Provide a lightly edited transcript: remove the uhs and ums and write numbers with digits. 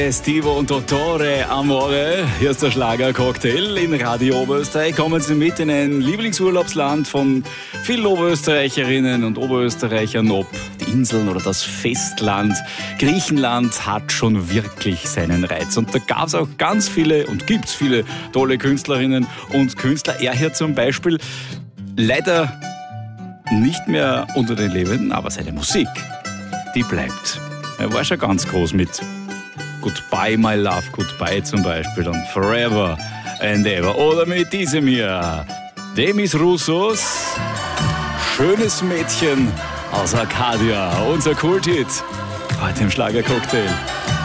Estivo und Dottore Amore, hier ist der Schlagercocktail in Radio Oberösterreich. Kommen Sie mit in ein Lieblingsurlaubsland von vielen Oberösterreicherinnen und Oberösterreichern, ob die Inseln oder das Festland. Griechenland hat schon wirklich seinen Reiz. Und da gab es auch ganz viele und gibt es viele tolle Künstlerinnen und Künstler. Er hier zum Beispiel, leider nicht mehr unter den Lebenden, aber seine Musik, die bleibt. Er war schon ganz groß mit Goodbye My Love, Goodbye zum Beispiel und Forever and Ever. Oder mit diesem hier, Demis Roussos, Schönes Mädchen aus Arcadia, unser Kulthit heute im Schlagercocktail.